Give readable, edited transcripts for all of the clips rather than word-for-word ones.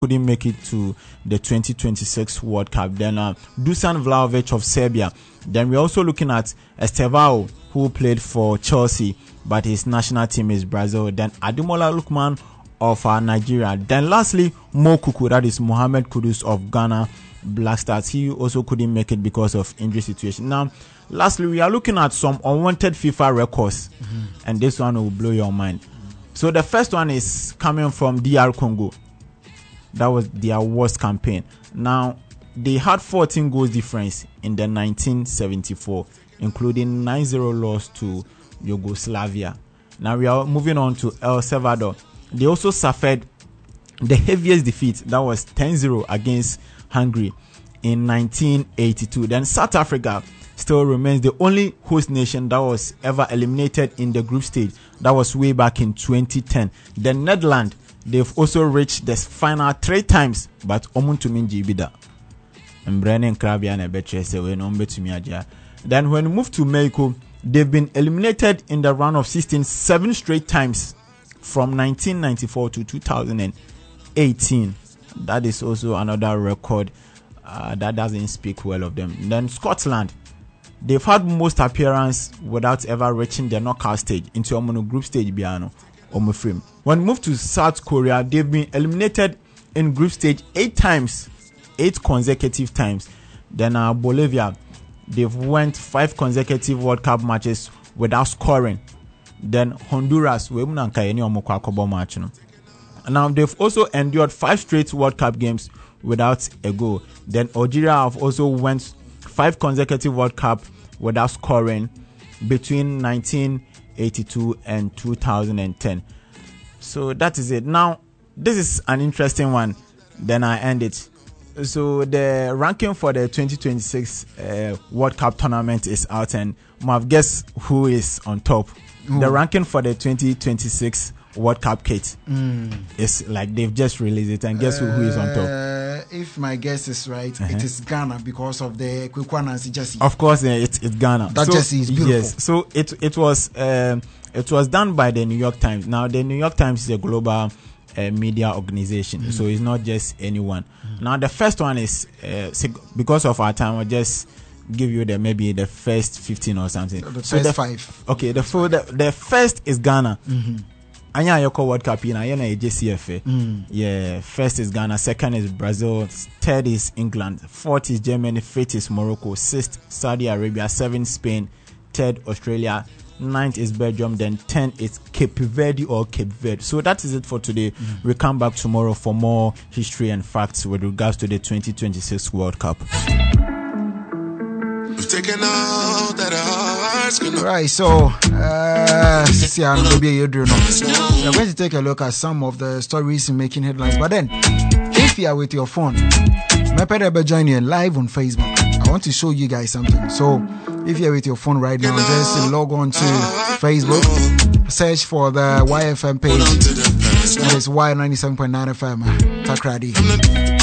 couldn't make it to the 2026 World Cup. Then Dusan Vlahovic of Serbia. Then we're also looking at Estevao, who played for Chelsea, but his national team is Brazil. Then Ademola Lookman of Nigeria. Then lastly, Mo Kuku, that is Mohamed Kudus of Ghana Black Stars. He also couldn't make it because of injury situation. Now, lastly, we are looking at some unwanted FIFA records, and this one will blow your mind. So the first one is coming from DR Congo. That was their worst campaign. Now, they had 14 goals difference in the 1974, including 9-0 loss to Yugoslavia. Now we are moving on to El Salvador. They also suffered the heaviest defeat. That was 10-0 against Hungary in 1982. Then South Africa still remains the only host nation that was ever eliminated in the group stage. That was way back in 2010. The Netherlands, they've also reached the final 3 times, but Omuntuminji Bida. And Brennan Krabia and Betre say we no to me. Then when we move to Mexico, they've been eliminated in the round of 16 7 straight times from 1994 to 2018. That is also another record that doesn't speak well of them. Then Scotland, they've had most appearance without ever reaching the knockout stage into a group stage. When we move to South Korea, they've been eliminated in group stage 8 times, 8 consecutive times. Then Bolivia, they've went 5 consecutive World Cup matches without scoring. Then Honduras, now they've also endured 5 straight World Cup games without a goal. Then Algeria have also went 5 consecutive World Cup without scoring between 1982 and 2010. So that is it. Now, this is an interesting one. Then I end it. So the ranking for the 2026 World Cup tournament is out, and I've guessed who is on top. The ranking for the 2026 World Cup kit is like they've just released it, and guess who is on top? If my guess is right, it is Ghana because of the Kwekwanansi jersey. Of course, it's Ghana. That jersey is beautiful. Yes, so it was done by the New York Times. Now the New York Times is a global media organization, so it's not just anyone. Now the first one is because of our time, I'll just give you maybe the first 15 or something. The first 5. Okay, the first is Ghana. Anya Yoko World Cup in Ayana JCFA. Yeah, first is Ghana, second is Brazil, third is England, fourth is Germany, fifth is Morocco, sixth Saudi Arabia, seventh Spain, third Australia, ninth is Belgium, then 10th is Cape Verde or Cape Verde. So that is it for today. We'll come back tomorrow for more history and facts with regards to the 2026 World Cup. Right, so we're going to take a look at some of the stories making headlines. But then, if you are with your phone, my parents join you live on Facebook. I want to show you guys something. So, if you are with your phone right now, just log on to Facebook, search for the YFM page. That is Y97.9 FM, Takrady.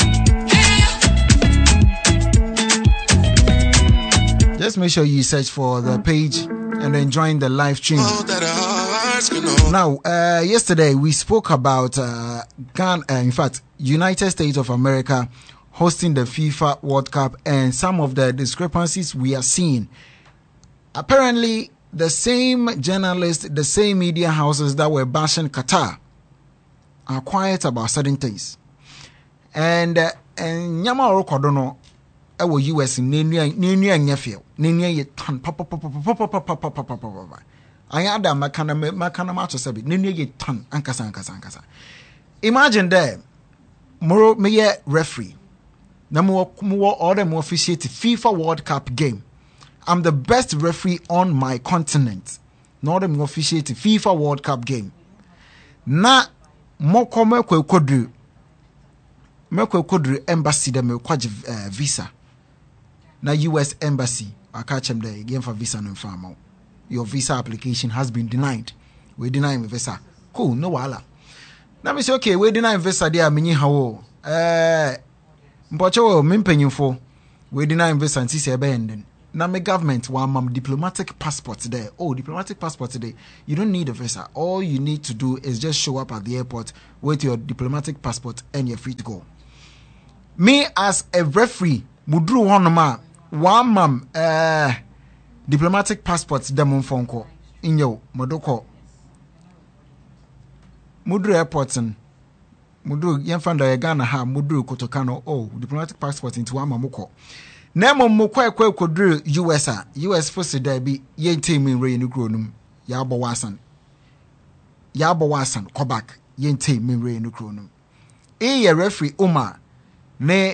Just make sure you search for the page and then join the live stream. Now, yesterday we spoke about Ghana, in fact, United States of America hosting the FIFA World Cup and some of the discrepancies we are seeing. Apparently, the same journalists, the same media houses that were bashing Qatar are quiet about certain things. And Nyama Orokodono, our US Nenia Nyefil, Nenia Tan Papa. I had a Makana Macho Sabi, Nenia Tan Ankasa. Imagine there, Moro Meye referee, more order more officiate FIFA World Cup game. I'm the best referee on my continent. Not more officiate FIFA World Cup game. Na moko mekwe kodru embassy de mekwaje visa. Na US embassy I catch them there again for visa no farm. Your visa application has been denied. We deny me visa. Cool, no wala. Na me say okay, we deny visa there menyi hawo. Mpocho mempenyufo. We deny visa nti se be enden. na me government want diplomatic passport there. Oh, diplomatic passport today. You don't need a visa. All you need to do is just show up at the airport with your diplomatic passport and you're free to go. Me as a referee, mudru one mam diplomatic passport demon phone call in yo modoko mudru airport and mudru yenfanda Ghana ha mudru kotokano. Oh, diplomatic passport into one mamoko. Nemo mokwa kodru US force there be ye team in re nukronum yabo wasan ko back ye team in re nukronum e ye referee Omar ne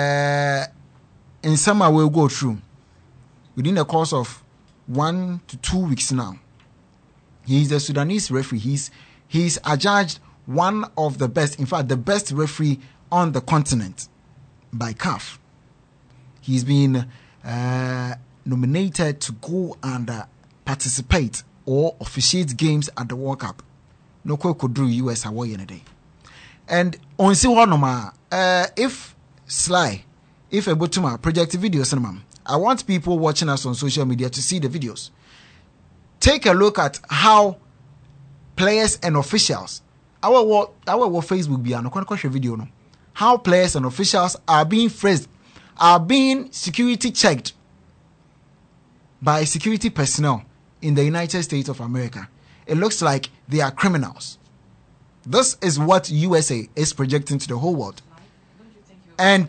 in summer will go through within the course of 1 to 2 weeks now. He is a Sudanese referee. He's adjudged one of the best, in fact the best referee on the continent by CAF. He's been nominated to go and participate or officiate games at the World Cup. No could do US away in a day. And on see one if Sly, if a butuma project videos, I want people watching us on social media to see the videos. Take a look at how players and officials, our Facebook be no video no. How players and officials are being phrased, are being security checked by security personnel in the United States of America. It looks like they are criminals. This is what USA is projecting to the whole world. And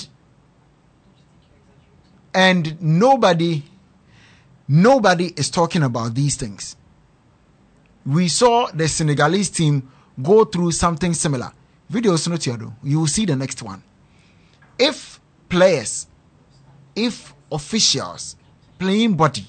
nobody is talking about these things. We saw the Senegalese team go through something similar. Videos not here though. You will see the next one. If players, if officials playing body,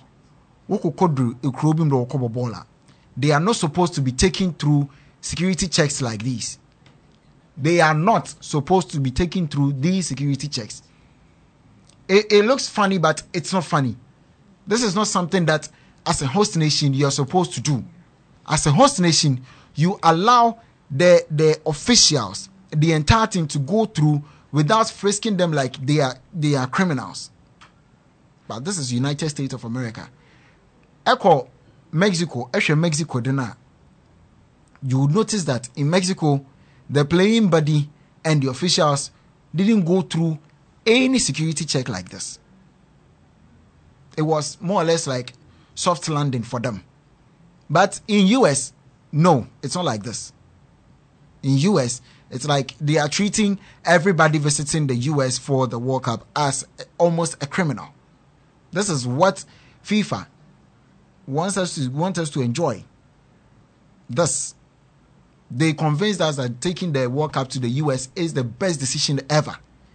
they are not supposed to be taken through security checks like these. They are not supposed to be taken through these security checks. It looks funny, but it's not funny. This is not something that as a host nation you are supposed to do. As a host nation, you allow the officials, the entire team to go through without frisking them like they are criminals. But this is United States of America. Echo Mexico, dinner. You would notice that in Mexico, the playing body and the officials didn't go through any security check like this. It was more or less like soft landing for them. But in US, no, it's not like this. In US, it's like they are treating everybody visiting the US for the World Cup as almost a criminal. This is what FIFA wants us to enjoy. Thus, they convinced us that taking the World Cup to the US is the best decision ever.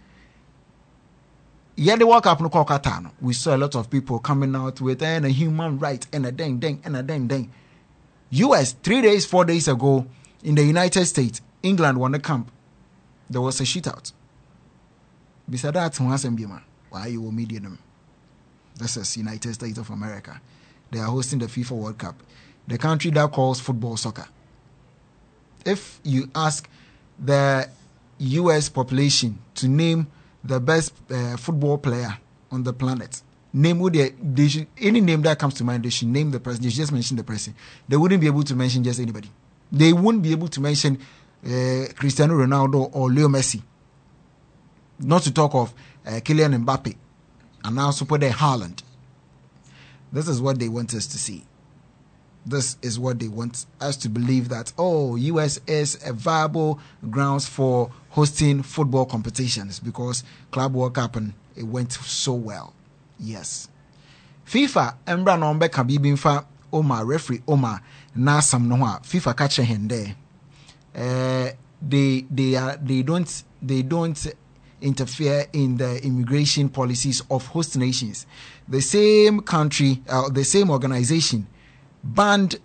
Yeah, the World Cup no Qatar. We saw a lot of people coming out with a human right and a dang. US 4 days ago in the United States, England won the camp. There was a shootout. Besides that, why you will media them? This is United States of America. They are hosting the FIFA World Cup, the country that calls football soccer. If you ask the US population to name the best football player on the planet, name would they should, any name that comes to mind, they should name the person. They should just mention the person. They wouldn't be able to mention just anybody. They wouldn't be able to mention Cristiano Ronaldo or Leo Messi. Not to talk of Kylian Mbappe and now support their Haaland. This is what they want us to see. This is what they want us to believe, that, oh, US is a viable grounds for hosting football competitions because Club World Cup and it went so well. Yes. FIFA embra no mbe kabibin fa Omar referee Omar na sam no a FIFA catch him there. They don't interfere in the immigration policies of host nations. The same country, the same organization banned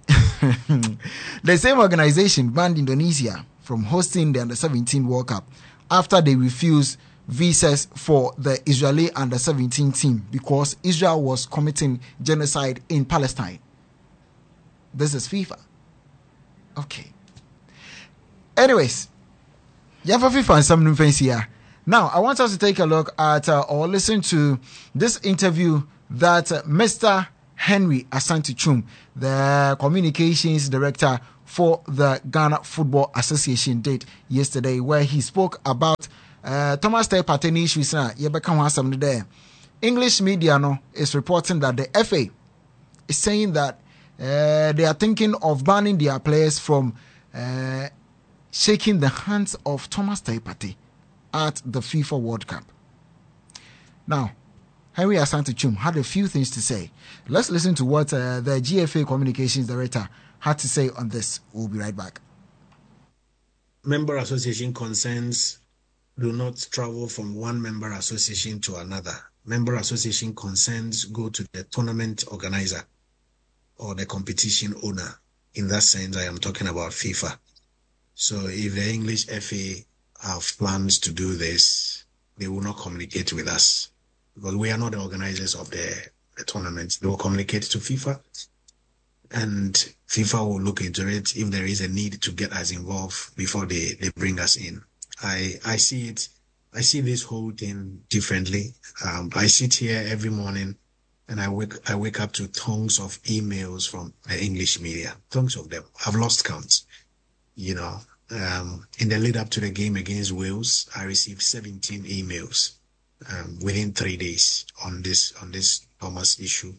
Indonesia from hosting the Under-17 World Cup after they refused visas for the Israeli Under-17 team because Israel was committing genocide in Palestine. This is FIFA. Okay. Anyways, you have a FIFA and some new things here. Now, I want us to take a look at or listen to this interview that Mr. Henry Asante Twum, the communications director for the Ghana Football Association, did yesterday, where he spoke about Thomas Partey issues. English media is reporting that the FA is saying that they are thinking of banning their players from shaking the hands of Thomas Partey at the FIFA World Cup. Now, Henry Asante Twum had a few things to say. Let's listen to what the GFA Communications Director had to say on this. We'll be right back. Member association concerns do not travel from one member association to another. Member association concerns go to the tournament organizer or the competition owner. In that sense, I am talking about FIFA. So if the English FA have plans to do this, they will not communicate with us, because we are not the organizers of the tournament. They will communicate to FIFA, and FIFA will look into it if there is a need to get us involved before they bring us in. I see this whole thing differently. I sit here every morning and I wake up to tons of emails from the English media, tons of them. I've lost count. In the lead up to the game against Wales, I received 17 emails within 3 days on this Thomas issue.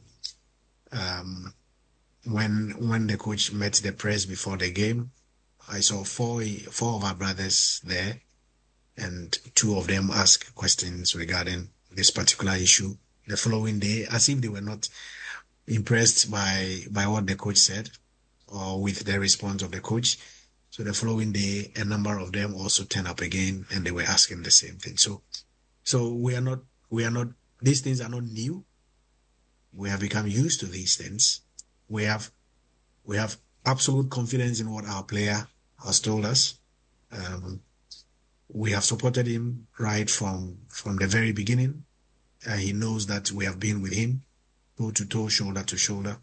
When the coach met the press before the game, I saw four of our brothers there, and 2 of them asked questions regarding this particular issue. The following day, as if they were not impressed by what the coach said or with the response of the coach. So the following day, a number of them also turned up again, and they were asking the same thing. So we are not, these things are not new. We have become used to these things. We have absolute confidence in what our player has told us. We have supported him right from the very beginning. He knows that we have been with him, toe to toe, shoulder to shoulder.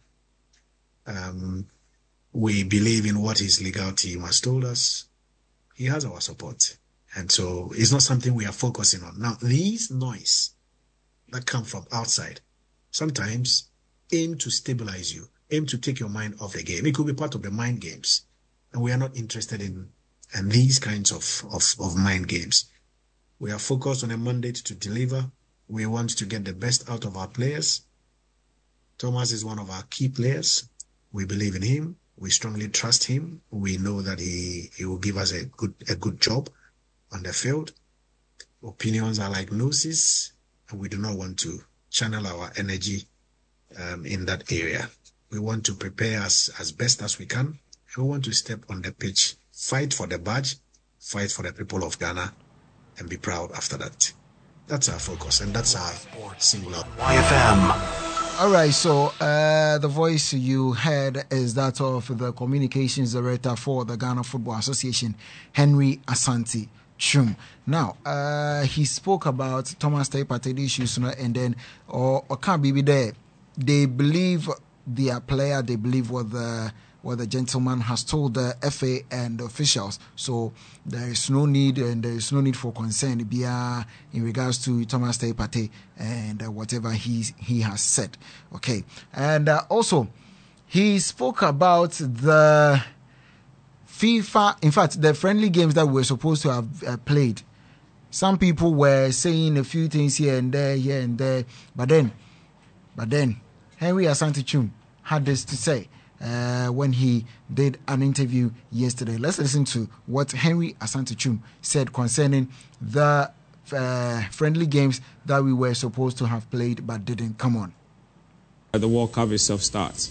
We believe in what his legal team has told us. He has our support. And so it's not something we are focusing on. Now, these noise that come from outside sometimes aim to stabilize you, aim to take your mind off the game. It could be part of the mind games. And we are not interested in these kinds of mind games. We are focused on a mandate to deliver. We want to get the best out of our players. Thomas is one of our key players. We believe in him. We strongly trust him. We know that he will give us a good job on the field. Opinions are like noses, and we do not want to channel our energy in that area. We want to prepare us as best as we can. And we want to step on the pitch, fight for the badge, fight for the people of Ghana, and be proud after that. That's our focus, and that's our singular. YFM. All right, so the voice you heard is that of the communications director for the Ghana Football Association, Henry Asante Twum. Now, he spoke about Thomas Partey issues, and then or can't be there. They believe their player. They believe what the gentleman has told the FA and the officials. So there is no need, and there is no need for concern in regards to Thomas Partey and whatever he has said. Okay, and also he spoke about the FIFA. In fact, the friendly games that we're supposed to have played. Some people were saying a few things here and there, but then Henry Asante Twum had this to say when he did an interview yesterday. Let's listen to what Henry Asante Twum said concerning the friendly games that we were supposed to have played but didn't. Come on. The World Cup itself starts.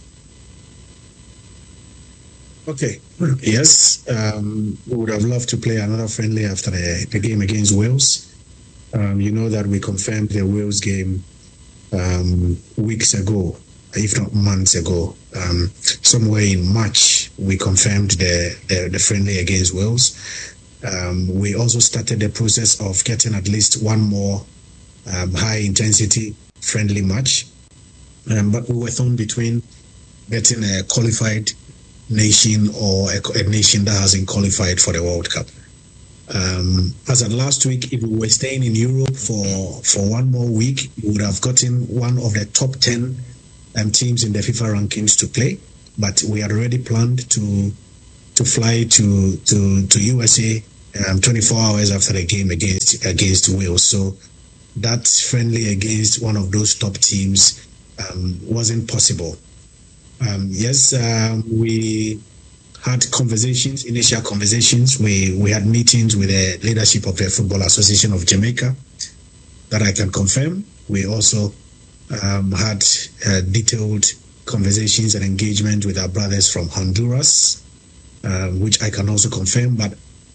Okay. Yes, we would have loved to play another friendly after the game against Wales. You know that we confirmed the Wales game weeks ago, if not months ago. Somewhere in March, we confirmed the friendly against Wales. We also started the process of getting at least one more high-intensity friendly match. But we were thrown between getting a qualified nation or a nation that hasn't qualified for the World Cup. As of last week, if we were staying in Europe for one more week, we would have gotten one of the top 10 teams in the FIFA rankings to play. But we had already planned to fly to USA 24 hours after the game against Wales. So that friendly against one of those top teams wasn't possible. Yes, we had initial conversations. We had meetings with the leadership of the Football Association of Jamaica that I can confirm. We also had detailed conversations and engagement with our brothers from Honduras, which I can also confirm. But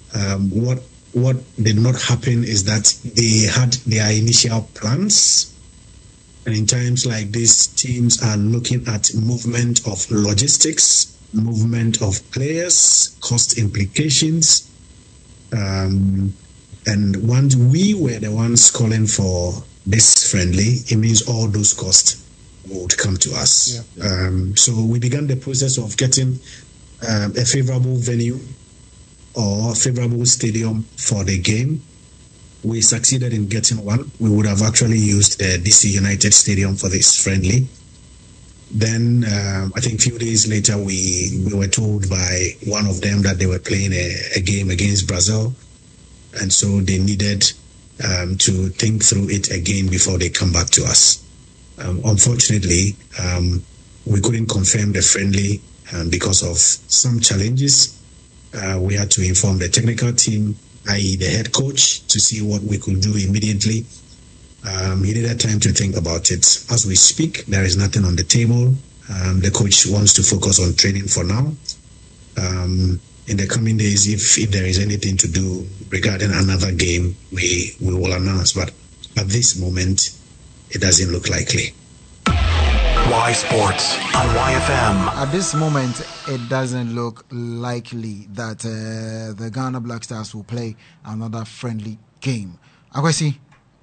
what did not happen is that they had their initial plans. And in times like this, teams are looking at movement of logistics, movement of players, cost implications. And once we were the ones calling for this friendly, it means all those costs would come to us. Yeah. So we began the process of getting a favorable venue or favorable stadium for the game. We succeeded in getting one. We would have actually used the DC United Stadium for this friendly. Then I think a few days later, we were told by one of them that they were playing a game against Brazil. And so they needed to think through it again before they come back to us. Unfortunately, we couldn't confirm the friendly because of some challenges. We had to inform the technical team, i.e. the head coach, to see what we could do immediately. He needed time to think about it. As we speak, there is nothing on the table. The coach wants to focus on training for now. In the coming days, if there is anything to do regarding another game, we will announce. But at this moment, it doesn't look likely. Y Sports on YFM. At this moment, it doesn't look likely that the Ghana Black Stars will play another friendly game. Akwesi,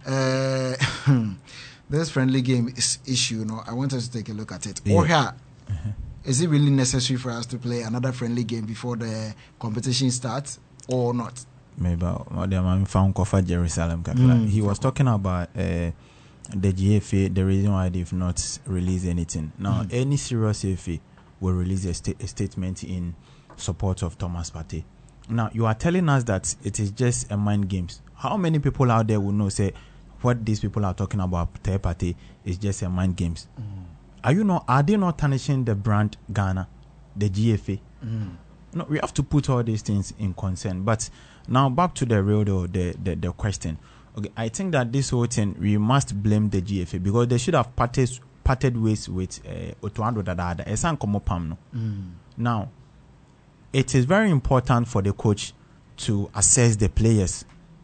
this friendly game issue, I want us to take a look at it. Yeah. Is it really necessary for us to play another friendly game before the competition starts or not? Maybe Jerusalem. He was talking about the GFA, the reason why they've not released anything. Now, any serious FA will release a statement in support of Thomas Partey. Now, you are telling us that it is just a mind games. How many people out there will know, say, what these people are talking about Partey is just a mind games? Are they not tarnishing the brand Ghana, the GFA? No, we have to put all these things in concern. But now back to the real the question. Okay, I think that this whole thing, we must blame the GFA because they should have parted ways with Otuando Dada. Now, it is very important for the coach to assess the players.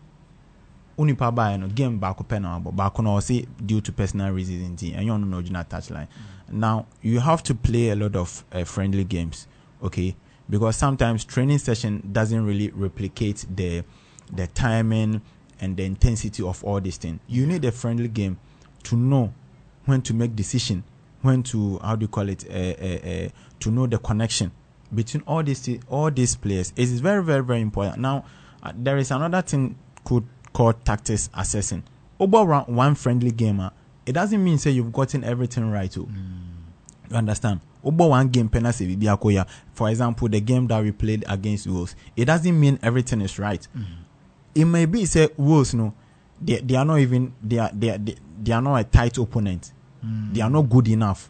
Game back say due to personal reasons and you know touchline. Now you have to play a lot of friendly games, okay? Because sometimes training session doesn't really replicate the timing and the intensity of all these things. You need a friendly game to know when to make decision, when to to know the connection between all these players. It is very, very, very important. Now there is another thing called tactics assessing. Over one friendly gamer, it doesn't mean say you've gotten everything right. You understand? Over one game, for example, the game that we played against Wolves, it doesn't mean everything is right. It may be say Wolves, they are not even they are not a tight opponent. They are not good enough.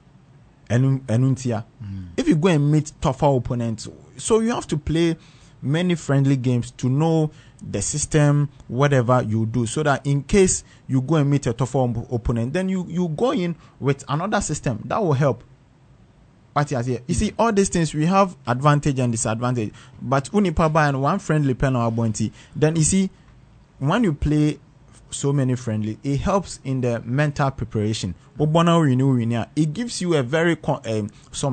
If you go and meet tougher opponents, so you have to play many friendly games to know the system, whatever you do, so that in case you go and meet a tougher opponent, then you go in with another system that will help. But you see, all these things, we have advantage and disadvantage. But Unipaba and one friendly penal bounty, then you see, when you play so many friendly, it helps in the mental preparation. It gives you a very some